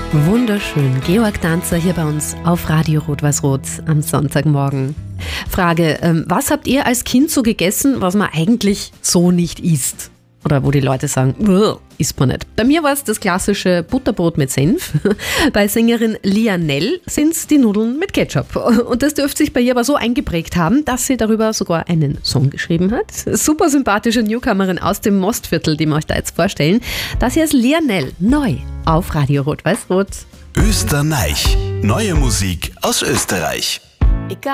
Wunderschön. Georg Danzer hier bei uns auf Radio Rot-Weiß-Rot am Sonntagmorgen. Frage, was habt ihr als Kind so gegessen, was man eigentlich so nicht isst? Oder wo die Leute sagen, isst man nicht. Bei mir war es das klassische Butterbrot mit Senf. Bei Sängerin Lianell sind es die Nudeln mit Ketchup. Und das dürfte sich bei ihr aber so eingeprägt haben, dass sie darüber sogar einen Song geschrieben hat. Super sympathische Newcomerin aus dem Mostviertel, die wir euch da jetzt vorstellen. Das hier ist Lianell, neu auf Radio Rot-Weiß-Rot. Österreich. Neue Musik aus Österreich.